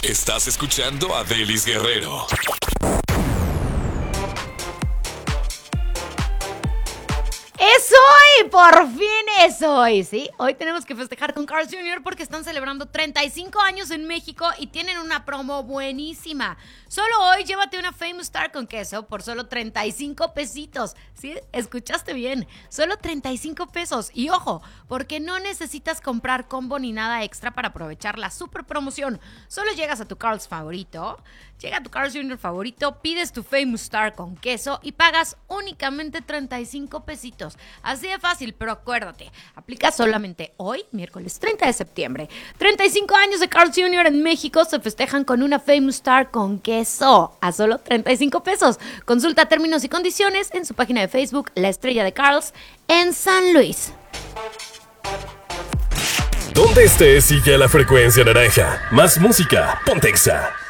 Estás escuchando a Delis Guerrero. ¡Es hoy! ¡Por fin es hoy! ¿Sí? Hoy tenemos que festejar con Carl's Jr. porque están celebrando 35 años en México y tienen una promo buenísima. Solo hoy llévate una Famous Star con queso por solo 35 pesitos. ¿Sí? ¿Escuchaste bien? Solo 35 pesos. Y ojo, porque no necesitas comprar combo ni nada extra para aprovechar la super promoción. Solo llegas a tu Carl's favorito, llega a tu Carl's Jr. favorito, pides tu Famous Star con queso y pagas únicamente 35 pesitos. Así de fácil, pero acuérdate, aplica solamente hoy, miércoles 30 de septiembre. 35 años de Carl's Jr. en México se festejan con una Famous Star con queso a solo 35 pesos. Consulta términos y condiciones en su página de Facebook, La Estrella de Carl's en San Luis. Donde estés, sigue la frecuencia naranja. Más música, ponte Exa.